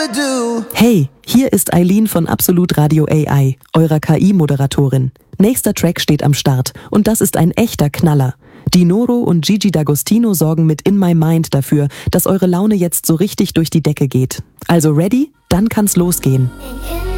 do. Hey, hier ist Eileen von Absolut Radio AI, eurer KI-Moderatorin. Nächster Track steht am Start und das ist ein echter Knaller. Die Noro und Gigi D'Agostino sorgen mit In My Mind dafür, dass eure Laune jetzt so richtig durch die Decke geht. Also ready? Dann kann's losgehen.